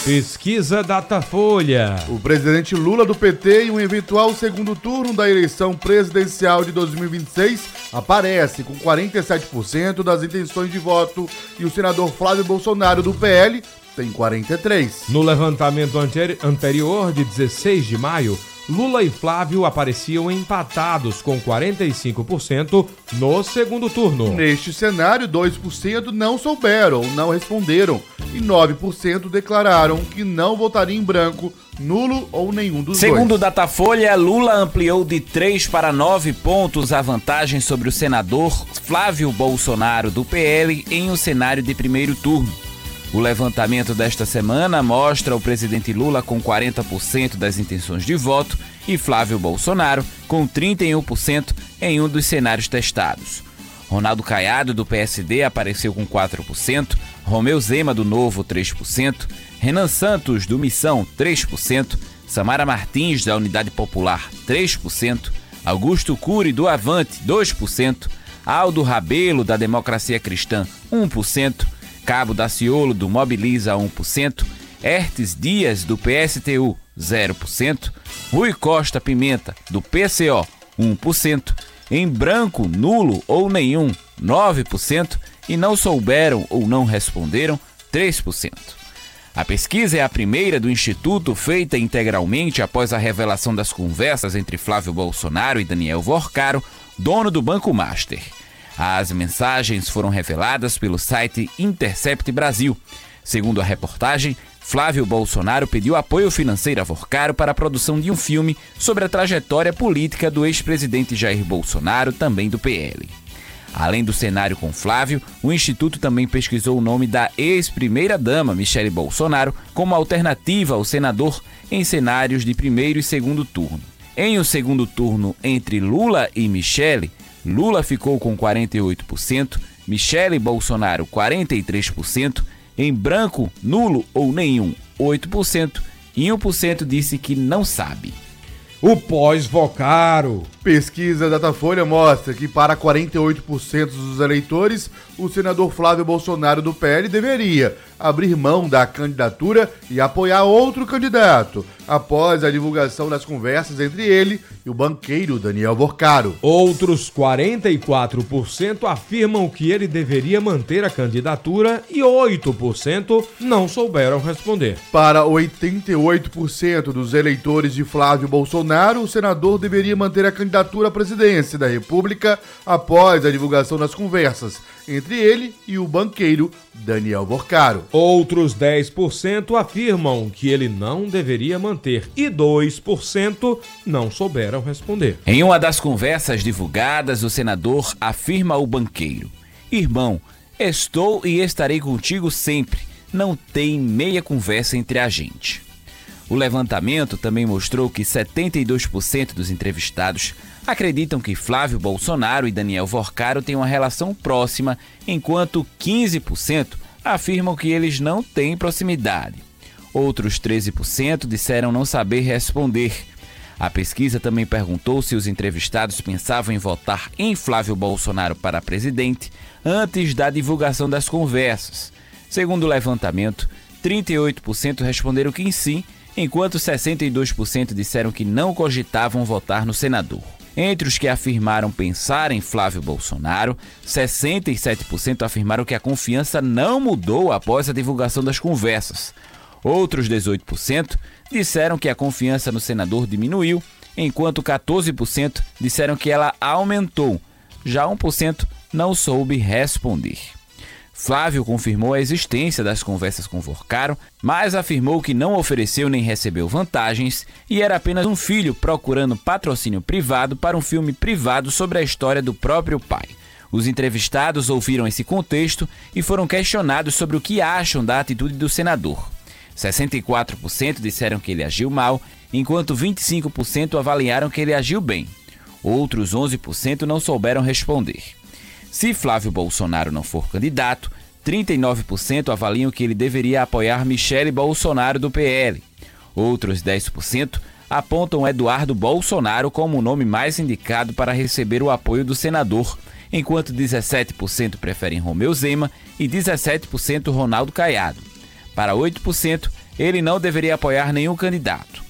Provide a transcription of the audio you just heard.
Pesquisa Datafolha. O presidente Lula do PT, em um eventual segundo turno da eleição presidencial de 2026, aparece com 47% das intenções de voto e o senador Flávio Bolsonaro do PL tem 43%. No levantamento anterior, de 16 de maio, Lula e Flávio apareciam empatados com 45% no segundo turno. Neste cenário, 2% não souberam ou não responderam e 9% declararam que não votariam em branco, nulo ou nenhum dos dois. Segundo o Datafolha, Lula ampliou de 3 para 9 pontos a vantagem sobre o senador Flávio Bolsonaro do PL em um cenário de primeiro turno. O levantamento desta semana mostra o presidente Lula com 40% das intenções de voto e Flávio Bolsonaro com 31% em um dos cenários testados. Ronaldo Caiado, do PSD, apareceu com 4%, Romeu Zema, do Novo, 3%, Renan Santos, do Missão, 3%, Samara Martins, da Unidade Popular, 3%, Augusto Cury, do Avante, 2%, Aldo Rabelo, da Democracia Cristã, 1%, Cabo Daciolo, do Mobiliza, 1%, Hertes Dias, do PSTU, 0%, Rui Costa Pimenta, do PCO, 1%, em branco, nulo ou nenhum, 9%, e não souberam ou não responderam, 3%. A pesquisa é a primeira do Instituto feita integralmente após a revelação das conversas entre Flávio Bolsonaro e Daniel Vorcaro, dono do Banco Master. As mensagens foram reveladas pelo site Intercept Brasil. Segundo a reportagem, Flávio Bolsonaro pediu apoio financeiro a Vorcaro para a produção de um filme sobre a trajetória política do ex-presidente Jair Bolsonaro, também do PL. Além do cenário com Flávio, o Instituto também pesquisou o nome da ex-primeira-dama, Michele Bolsonaro, como alternativa ao senador em cenários de primeiro e segundo turno. Em um segundo turno entre Lula e Michele, Lula ficou com 48%, Michele Bolsonaro 43%, em branco, nulo ou nenhum 8% e 1% disse que não sabe. O pós-Vocaro. Pesquisa Datafolha mostra que para 48% dos eleitores, o senador Flávio Bolsonaro do PL deveria abrir mão da candidatura e apoiar outro candidato, após a divulgação das conversas entre ele e o banqueiro Daniel Vorcaro. Outros 44% afirmam que ele deveria manter a candidatura e 8% não souberam responder. Para 88% dos eleitores de Flávio Bolsonaro, o senador deveria manter a candidatura à presidência da República após a divulgação das conversas entre ele e o banqueiro Daniel Vorcaro. Outros 10% afirmam que ele não deveria manter e 2% não souberam responder. Em uma das conversas divulgadas, o senador afirma ao banqueiro: "Irmão, estou e estarei contigo sempre. Não tem meia conversa entre a gente." O levantamento também mostrou que 72% dos entrevistados acreditam que Flávio Bolsonaro e Daniel Vorcaro têm uma relação próxima, enquanto 15% afirmam que eles não têm proximidade. Outros 13% disseram não saber responder. A pesquisa também perguntou se os entrevistados pensavam em votar em Flávio Bolsonaro para presidente antes da divulgação das conversas. Segundo o levantamento, 38% responderam que sim, enquanto 62% disseram que não cogitavam votar no senador. Entre os que afirmaram pensar em Flávio Bolsonaro, 67% afirmaram que a confiança não mudou após a divulgação das conversas. Outros 18% disseram que a confiança no senador diminuiu, enquanto 14% disseram que ela aumentou. Já 1% não soube responder. Flávio confirmou a existência das conversas com Vorcaro, mas afirmou que não ofereceu nem recebeu vantagens e era apenas um filho procurando patrocínio privado para um filme privado sobre a história do próprio pai. Os entrevistados ouviram esse contexto e foram questionados sobre o que acham da atitude do senador. 64% disseram que ele agiu mal, enquanto 25% avaliaram que ele agiu bem. Outros 11% não souberam responder. Se Flávio Bolsonaro não for candidato, 39% avaliam que ele deveria apoiar Michele Bolsonaro do PL. Outros 10% apontam Eduardo Bolsonaro como o nome mais indicado para receber o apoio do senador, enquanto 17% preferem Romeu Zema e 17% Ronaldo Caiado. Para 8%, ele não deveria apoiar nenhum candidato.